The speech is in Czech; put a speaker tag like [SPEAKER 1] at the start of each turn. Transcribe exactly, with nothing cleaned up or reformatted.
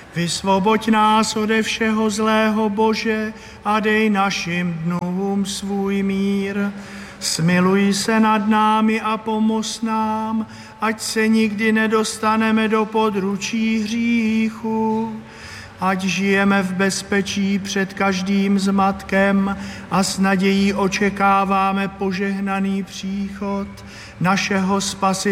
[SPEAKER 1] Vysvoboď nás ode všeho zlého, Bože, a dej našim dnům svůj mír. Smiluj se nad námi a pomoz nám, ať se nikdy nedostaneme do područí hříchu. Ať žijeme v bezpečí před každým zmatkem a s nadějí očekáváme požehnaný příchod našeho Spasitele